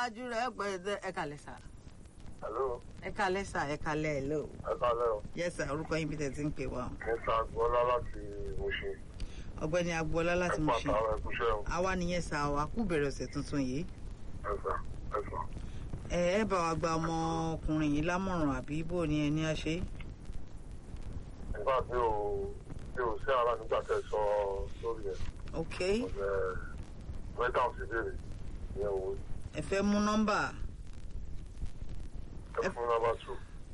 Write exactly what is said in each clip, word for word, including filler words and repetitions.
ajú rẹ̀ pẹ̀ ẹ kalẹ̀ sà. Hello. ẹ kalẹ̀ sà ẹ kalẹ̀ hello. Ẹ kalẹ̀ o. yes sir orúkọ yín bí tẹ̀ ti ń pè wá. Mr. Agboola láti Mushin. ọ̀gbẹ́ni Agboola láti Mushin. Ẹ pàtàkì ẹ kúṣẹ́ o. àwa nìyẹn sà wa kú bẹ̀rẹ̀ ọ̀sẹ̀ tuntun yìí. Ẹ sà ẹ sà. ẹ ẹ bá wa gba ọmọkùnrin yìí lámọ̀ràn àbí bó ni ẹni á ṣe. Nígbà tí o tí o sí ara nígbà tẹ sọ lórí ẹ. ok. Ọ̀sẹ̀ mẹ́ta ò sì béèrè ní owó. ẹ fẹ́ mú nọ́mbà. Ẹ fún nọ́mbà two.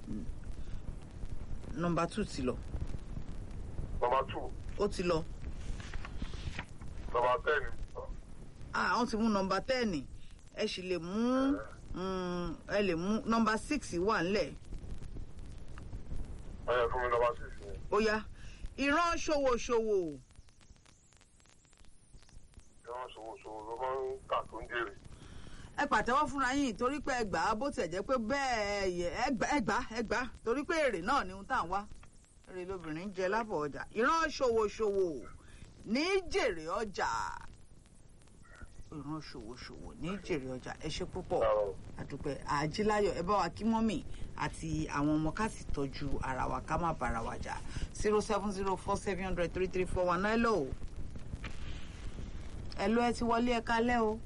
nọ́mbà two ti lọ. Nọ́mbà two. ó ti lọ. Nọ́mbà ten. ah wọ́n ti mú nọ́mbà ten ẹ sì lè mú ẹ lè mú nọ́mbà six wà ńlẹ̀. Ẹ yẹ fún mi nọ́mbà six yẹn. ó yá ìran ṣòwòṣòwò. Ìran ṣòwòṣòwò ló máa ń kà tó ń jèrè. ẹ pàtẹ́wọ́ fúnra yín torí pé ẹ gbà á bó tiẹ̀ jẹ́ pé bẹ́ẹ̀ yẹ ẹ gbà ẹ gbà ẹ gbà torí pé èrè náà ni ohun tá à ń wá èrè lobìnrin ń jẹ lábọ̀ ọjà ìran ṣòwòṣòwò ní jèrè ọjà ìran ṣòwòṣòwò ní jèrè ọjà ẹ ṣe púpọ̀ àdúpẹ́ àjíláyọ̀ ẹ bá wa kí mọ́mì àti àwọn ọmọ ká sì tọ́jú ara wa ká má bára wa jà zero seven zero four seven hundred three three four one hello hello ẹ ti wọlé ẹ kálẹ́ o.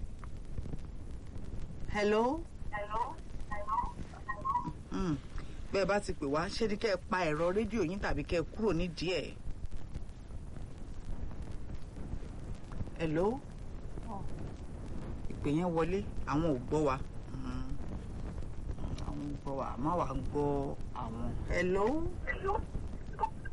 hello. hello. bẹ́ẹ̀ bá ti pè wá ṣé ni kẹ́ ẹ pa ẹ̀rọ rédíò yín tàbí kẹ́ ẹ kúrò nídìí ẹ̀. hello. ìpè yẹn wọlé àwọn ò gbọ́ wa àwọn ò gbọ́ wa àmọ́ wa gbọ́ àwọn. hello. hello.